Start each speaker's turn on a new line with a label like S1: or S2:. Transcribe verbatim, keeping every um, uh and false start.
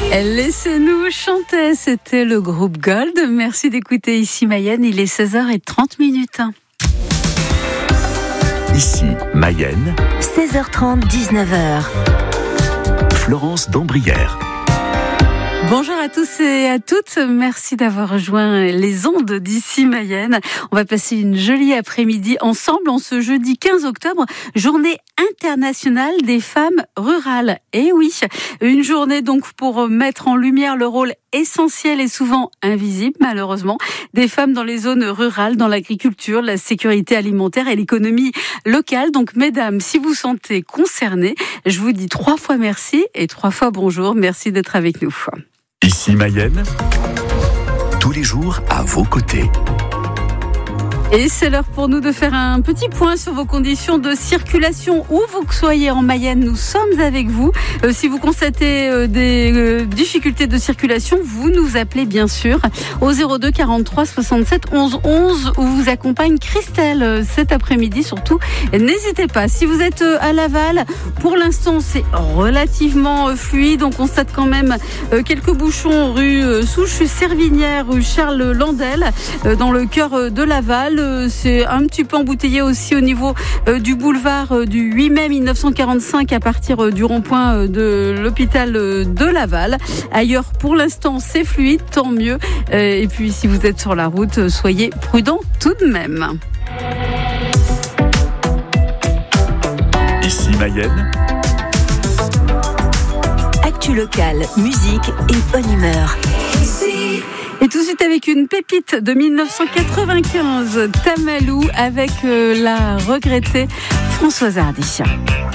S1: Laissez-nous chanter, c'était le groupe Gold. Merci d'écouter Ici Mayenne, il est seize heures trente minutes.
S2: Ici Mayenne,
S3: seize heures trente, dix-neuf heures.
S2: Florence Dambrière.
S1: Bonjour à tous et à toutes, merci d'avoir rejoint les ondes d'Ici Mayenne. On va passer une jolie après-midi ensemble en ce jeudi quinze octobre, journée internationale des femmes rurales. Et oui, une journée donc pour mettre en lumière le rôle essentiel et souvent invisible malheureusement des femmes dans les zones rurales, dans l'agriculture, la sécurité alimentaire et l'économie locale. Donc mesdames, si vous sentez concernées, je vous dis trois fois merci et trois fois bonjour. Merci d'être avec nous.
S2: Ici Mayenne, tous les jours à vos côtés.
S1: Et c'est l'heure pour nous de faire un petit point sur vos conditions de circulation. Où vous soyez en Mayenne, nous sommes avec vous. Euh, si vous constatez euh, des euh, difficultés de circulation, vous nous appelez bien sûr au zéro deux quarante-trois soixante-sept onze onze où vous accompagne Christelle euh, cet après-midi surtout. Et n'hésitez pas, si vous êtes euh, à Laval, pour l'instant c'est relativement euh, fluide. On constate quand même euh, quelques bouchons rue euh, Souche-Servinière, rue Charles Landel, euh, dans le cœur euh, de Laval. C'est un petit peu embouteillé aussi au niveau euh, du boulevard euh, du huit mai mille neuf cent quarante-cinq à partir euh, du rond-point euh, de l'hôpital euh, de Laval. Ailleurs, pour l'instant, c'est fluide, tant mieux. Euh, et puis, si vous êtes sur la route, euh, soyez prudents tout de même.
S2: Ici Mayenne,
S3: Actu locale, musique et bonne humeur.
S1: Et tout de suite avec une pépite de mille neuf cent quatre-vingt-quinze, Tamalou avec euh, la regrettée Françoise Hardy.